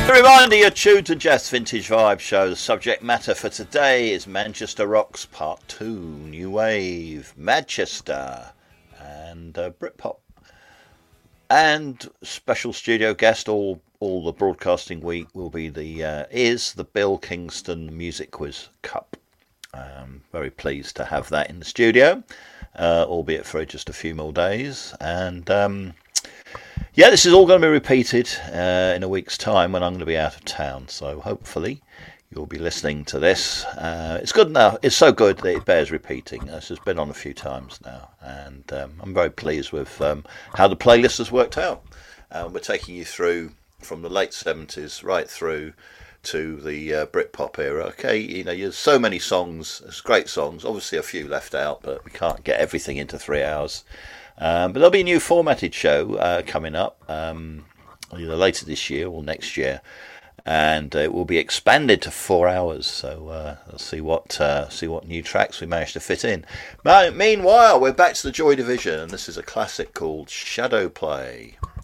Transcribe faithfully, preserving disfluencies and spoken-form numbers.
A reminder, you're tuned to Jazz Vintage Vibe Show. The subject matter for today is Manchester Rocks Part two, New Wave, Manchester, and uh, Britpop. And special studio guest all all the broadcasting week will be the uh, is the Bill Kingston Music Quiz Cup. Um, very pleased to have that in the studio, uh, albeit for just a few more days. And um, yeah, this is all going to be repeated uh, in a week's time when I'm going to be out of town. So hopefully you'll be listening to this. Uh, it's good now. It's so good that it bears repeating. This has been on a few times now, and um, I'm very pleased with um, how the playlist has worked out. Uh, we're taking you through from the late seventies right through to the uh, Britpop era. Okay, you know, there's so many songs. There's great songs. Obviously, a few left out, but we can't get everything into three hours. Um, but there'll be a new formatted show uh, coming up um, either later this year or next year. And it will be expanded to four hours. So uh, let's see what uh, see what new tracks we manage to fit in. Meanwhile, we're back to the Joy Division, and this is a classic called Shadow Play.